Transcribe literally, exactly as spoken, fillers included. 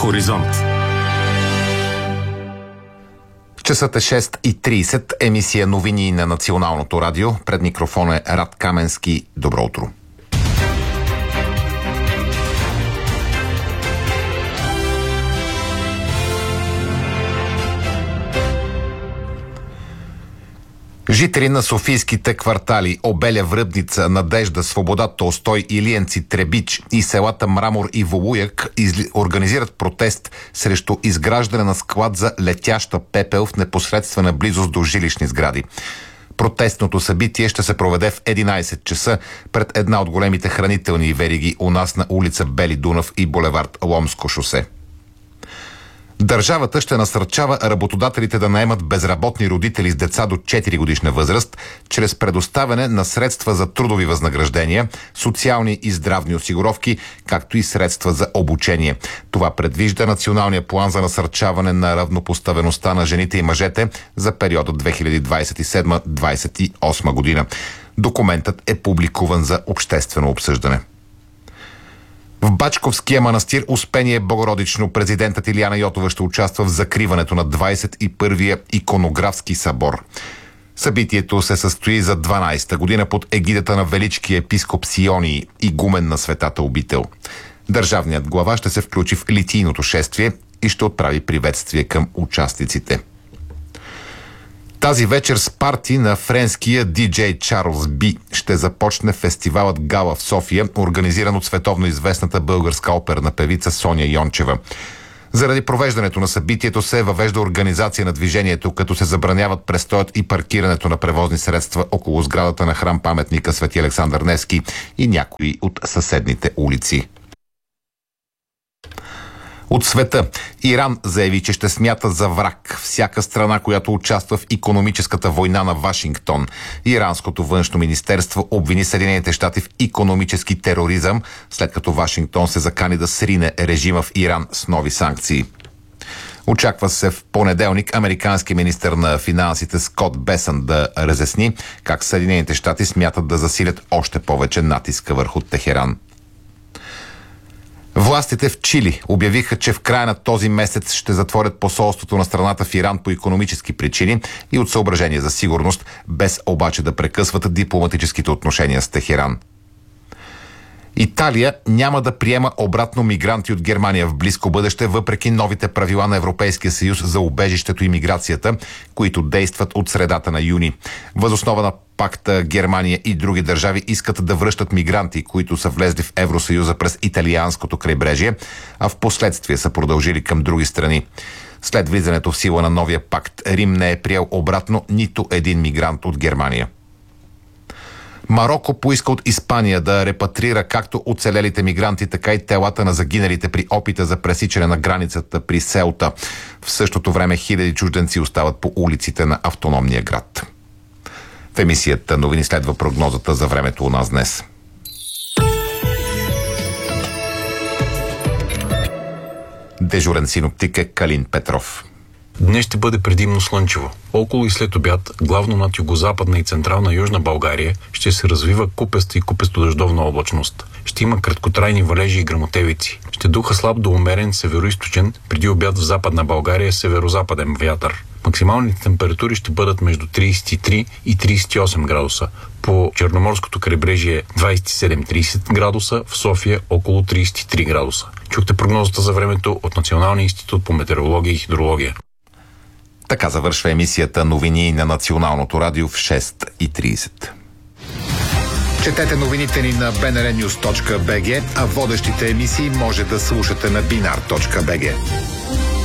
Хоризонт. Часът е шест и трийсет, емисия новини на Националното радио. Пред микрофона е Рад Каменски. Добро утро. Жители на софийските квартали Обеля, Връбница, Надежда, Свобода, Толстой, Илиенци, Требич и селата Мрамор и Волуяк изли... организират протест срещу изграждане на склад за летяща пепел в непосредствена близост до жилищни сгради. Протестното събитие ще се проведе в единайсет часа пред една от големите хранителни вериги у нас на улица Бели Дунав и булевард Ломско шосе. Държавата ще насърчава работодателите да наемат безработни родители с деца до четири годишна възраст чрез предоставяне на средства за трудови възнаграждения, социални и здравни осигуровки, както и средства за обучение. Това предвижда Националния план за насърчаване на равнопоставеността на жените и мъжете за периода две хиляди двадесет и седма до двадесет и осма година. Документът е публикуван за обществено обсъждане. В Бачковския манастир Успение Богородично президентът Илияна Йотова ще участва в закриването на двадесет и първия иконографски събор. Събитието се състои за дванадесета година под егидата на величкия епископ Сионий, игумен на Светата обител. Държавният глава ще се включи в литийното шествие и ще отправи приветствие към участниците. Тази вечер с парти на френския диджей Чарлз Би ще започне фестивалът Гала в София, организиран от световно известната българска оперна певица Соня Йончева. Заради провеждането на събитието се въвежда организация на движението, като се забраняват престоят и паркирането на превозни средства около сградата на храм-паметника Свети Александър Невски и някои от съседните улици. От света. Иран заяви, че ще смята за враг всяка страна, която участва в икономическата война на Вашингтон. Иранското външно министерство обвини Съединените щати в икономически тероризъм, след като Вашингтон се закани да срине режима в Иран с нови санкции. Очаква се в понеделник американски министър на финансите Скот Бесън да разясни как Съединените щати смятат да засилят още повече натиска върху Техеран. Властите в Чили обявиха, че в края на този месец ще затворят посолството на страната в Иран по икономически причини и от съображения за сигурност, без обаче да прекъсват дипломатическите отношения с Техеран. Италия няма да приема обратно мигранти от Германия в близко бъдеще, въпреки новите правила на Европейския съюз за убежището и миграцията, които действат от средата на юни. Въз основа на пакта Германия и други държави искат да връщат мигранти, които са влезли в Евросъюза през италианското крайбрежие, а в последствие са продължили към други страни. След влизането в сила на новия пакт, Рим не е приел обратно нито един мигрант от Германия. Мароко поиска от Испания да репатрира както оцелелите мигранти, така и телата на загиналите при опита за пресичане на границата при Селта. В същото време хиляди чужденци остават по улиците на автономния град. В емисията новини следва прогнозата за времето у нас днес. Дежурен синоптик е Калин Петров. Днес ще бъде предимно слънчево. Около и след обяд, главно над югозападна и централна Южна България, ще се развива купеста и купесто-дъждовна облачност. Ще има краткотрайни валежи и гръмотевици. Ще духа слаб до умерен североизточен, преди обяд в Западна България северозападен вятър. Максималните температури ще бъдат между тридесет и три и тридесет и осем градуса. По Черноморското крайбрежие двадесет и седем до тридесет градуса, в София около тридесет и три градуса. Чухте прогнозата за времето от Националния институт по метеорология и хидрология. Така завършва емисията новини на Националното радио в шест и тридесет. Четете новините ни на би ен ар нюз точка би джи, а водещите емисии може да слушате на бинар точка би джи.